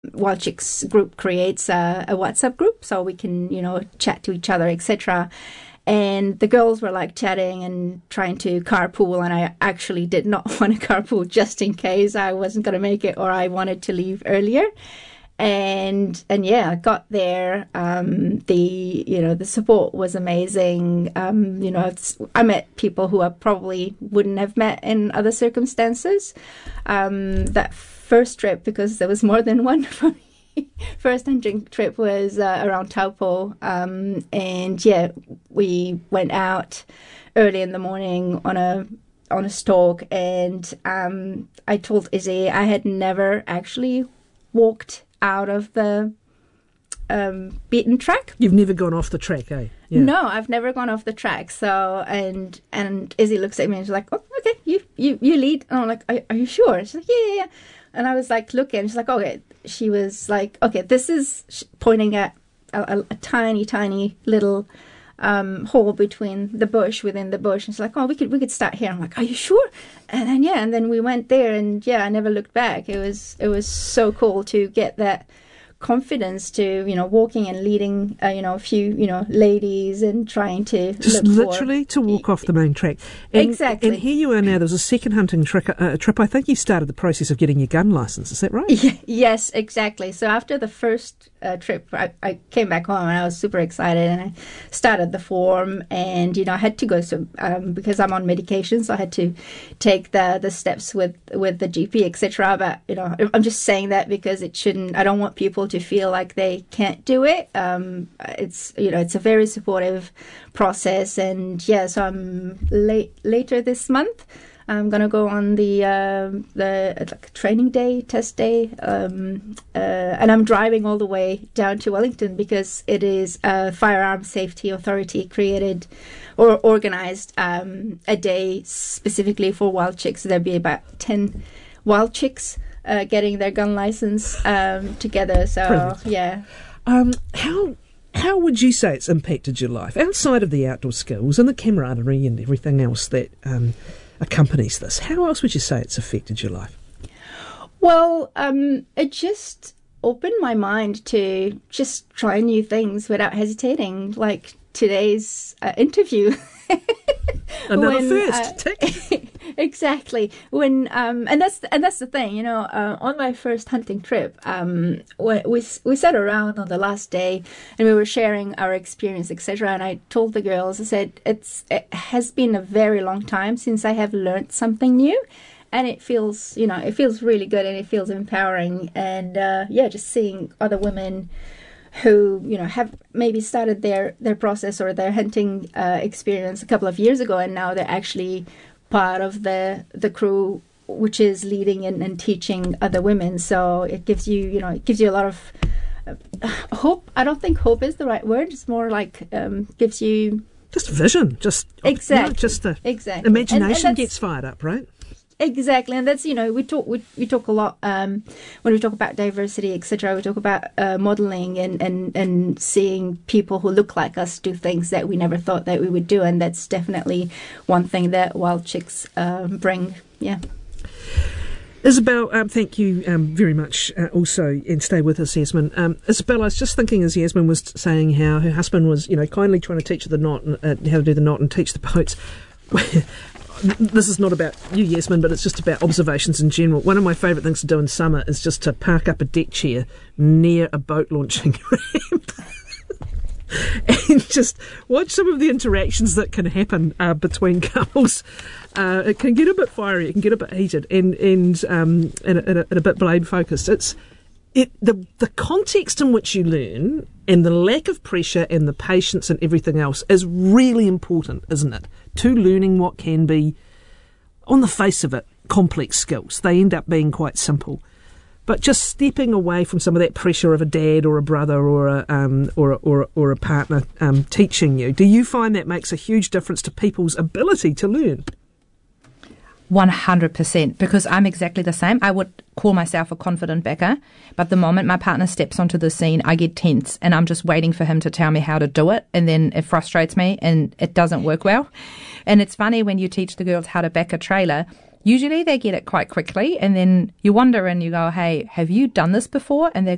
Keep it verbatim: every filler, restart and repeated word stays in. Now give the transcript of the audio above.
Wild Chicks group creates a, a WhatsApp group so we can, you know, chat to each other, et cetera. And the girls were like chatting and trying to carpool, and I actually did not want to carpool just in case I wasn't going to make it or I wanted to leave earlier. And and yeah, I got there. Um, the you know the support was amazing. Um, you know, it's, I met people who I probably wouldn't have met in other circumstances. Um, that first trip, because there was more than one for me. First hunting trip was uh, around Taupo, um, and yeah, we went out early in the morning on a on a stalk, and um, I told Izzy I had never actually walked out of the um, beaten track. You've never gone off the track, eh? Yeah. No, I've never gone off the track. So, and and Izzy looks at me and she's like, oh, okay, you you, you lead. And I'm like, are, are you sure? She's like, yeah, yeah, yeah. And I was like, looking, she's like, okay. She was like, okay, this is pointing at a, a, a tiny, tiny little um, hole between the bush, within the bush. And she's like, oh, we could we could start here. I'm like, are you sure? And then, yeah, and then we went there, and yeah, I never looked back. It was it was so cool to get that confidence to, you know, walking and leading, uh, you know, a few, you know, ladies and trying to just look literally for, to walk off the main track. And, exactly. And here you are now. There's a second hunting trick, uh, trip. I think you started the process of getting your gun license. Is that right? Yeah, yes, exactly. So after the first uh, trip, I, I came back home and I was super excited, and I started the form, and you know, I had to go so um, because I'm on medication, so I had to take the the steps with with the G P, et cetera. But you know, I'm just saying that because it shouldn't. I don't want people to feel like they can't do it. Um, it's you know it's a very supportive process, and yeah, so I'm late later this month. I'm gonna go on the um, the like training day, test day, um, uh, and I'm driving all the way down to Wellington because it is a Firearms Safety Authority created or organized um, a day specifically for wild chicks. There'll be about ten wild chicks Uh, getting their gun license um, together. So, Brilliant. yeah. Um, how how would you say it's impacted your life, outside of the outdoor skills and the camaraderie and everything else that um, accompanies this? How else would you say it's affected your life? Well, um, it just opened my mind to just try new things without hesitating, like today's uh, interview. Another when, first. Uh, Tick. Exactly. When um, and that's and that's the thing, you know. Uh, on my first hunting trip, um, we we sat around on the last day and we were sharing our experience, et cetera. And I told the girls, I said, it's it has been a very long time since I have learned something new, and it feels, you know, it feels really good and it feels empowering. And uh, yeah, just seeing other women who, you know, have maybe started their, their process or their hunting uh, experience a couple of years ago, and now they're actually part of the the crew, which is leading and, and teaching other women. So it gives you, you know, it gives you a lot of uh, hope. I don't think hope is the right word. It's more like um, gives you just vision, just exactly, you know, just the exactly. imagination and, and gets fired up, right? Exactly, and that's, you know, we talk we, we talk a lot um, when we talk about diversity, et cetera. We talk about uh, modeling and, and, and seeing people who look like us do things that we never thought that we would do, and that's definitely one thing that Wild Chicks um, bring. Yeah. Isabel, um, thank you um, very much uh, also, and stay with us, Yasmin. Um, Isabel, I was just thinking as Yasmin was saying how her husband was, you know, kindly trying to teach her the knot, uh, how to do the knot and teach the boats. This is not about you, Yasmin, but it's just about observations in general. One of my favourite things to do in summer is just to park up a deck chair near a boat launching ramp and just watch some of the interactions that can happen uh, between couples. Uh, it can get a bit fiery, it can get a bit heated, and and um and, and, a, and a bit blade focused. It's it the the context in which you learn and the lack of pressure and the patience and everything else is really important, isn't it? To learning what can be, on the face of it, complex skills. They end up being quite simple. But just stepping away from some of that pressure of a dad or a brother or a um, or a, or a, or a partner um, teaching you, do you find that makes a huge difference to people's ability to learn? one hundred percent, because I'm exactly the same. I would call myself a confident backer, but the moment my partner steps onto the scene, I get tense and I'm just waiting for him to tell me how to do it, and then it frustrates me and it doesn't work well. And it's funny when you teach the girls how to back a trailer, usually they get it quite quickly, and then you wonder and you go, hey, have you done this before? And they